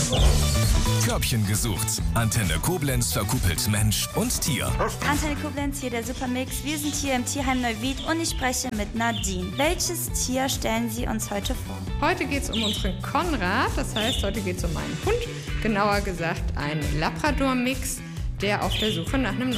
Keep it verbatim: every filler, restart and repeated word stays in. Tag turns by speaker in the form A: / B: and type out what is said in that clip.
A: Körbchen gesucht. Antenne Koblenz verkuppelt Mensch und Tier.
B: Antenne Koblenz, hier der Supermix. Wir sind hier im Tierheim Neuwied und ich spreche mit Nadine. Welches Tier stellen Sie uns heute vor?
C: Heute geht es um unseren Konrad. Das heißt, heute geht es um einen Hund. Genauer gesagt, einen Labrador-Mix, der auf der Suche nach einem neuen